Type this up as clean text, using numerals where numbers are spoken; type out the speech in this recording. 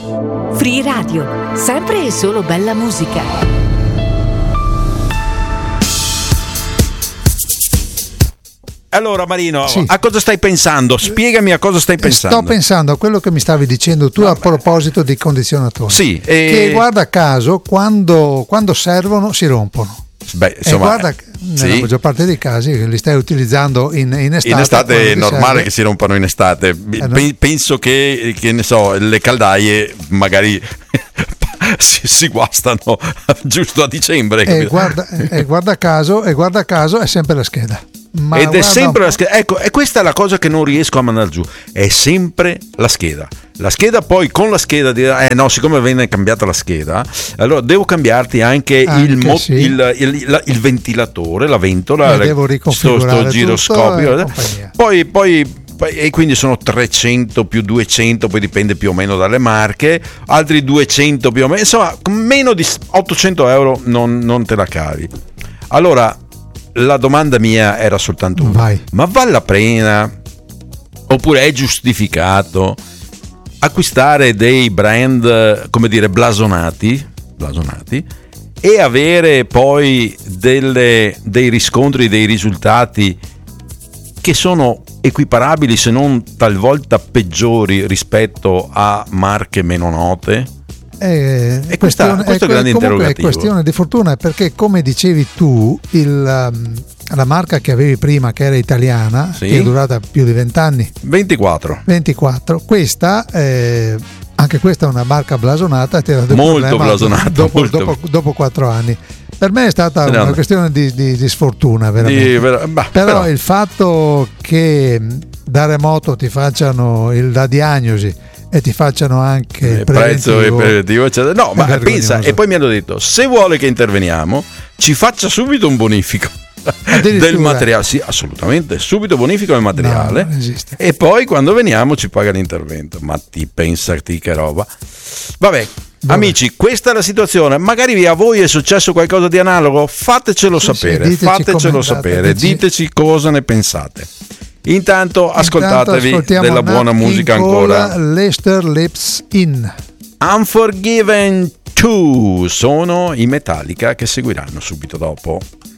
Free Radio, sempre e solo bella musica. Allora Marino, Sì. a cosa stai pensando? Spiegami a cosa stai pensando. Sto pensando a quello che mi stavi dicendo tu a proposito di condizionatori. Sì, Che guarda caso quando servono si rompono. Beh, E insomma, guarda, nella sì. maggior parte dei casi li stai utilizzando in estate. In estate è quando ti normale serve. che si rompano in estate. no. Penso che ne so, le caldaie magari si guastano giusto a dicembre. E capito? guarda caso è sempre la scheda. Ma Ed è guarda sempre un la po'. scheda. Ecco, e questa è la cosa che non riesco a mandare giù. È sempre la scheda. La scheda, poi con la scheda no, siccome venne cambiata la scheda, allora devo cambiarti anche Sì. il ventilatore, la ventola, Devo riconfigurare sto giroscopio. tutto, compagnia. Poi e quindi sono 300 più 200, poi dipende più o meno dalle marche, altri 200 più o meno, insomma meno di 800 euro non te la cavi. Allora la domanda mia era soltanto una: Vai. ma vale la pena, oppure è giustificato acquistare dei brand, come dire, blasonati e avere poi dei riscontri, dei risultati che sono equiparabili, se non talvolta peggiori rispetto a marche meno note? E questo è il grande interrogativo. È questione di fortuna, perché come dicevi tu, la marca che avevi prima, che era italiana, Sì. che è durata più di 20 anni, 24. questa anche questa è una marca blasonata, ti ha dato Molto problema blasonata, molto. dopo 4 anni. Per me è stata No. una questione di sfortuna, veramente. Però il fatto che da remoto ti facciano la diagnosi e ti facciano anche il prezzo e preventivo, eccetera. No, ma vergognoso. pensa, e poi mi hanno detto: se vuole che interveniamo, ci faccia subito un bonifico del materiale. Sì, assolutamente, subito bonifico del materiale. No, non esiste. E poi quando veniamo ci paga l'intervento. Ma pensati che roba. Vabbè. Amici, questa è la situazione. Magari a voi è successo qualcosa di analogo? Fatecelo sapere. diteci, Fatecelo commentate, sapere. Diteci cosa ne pensate. Intanto ascoltatevi ascoltiamo della buona Nat musica King Cole, ancora. Lester Lips In. Unforgiven 2 sono i Metallica che seguiranno subito dopo.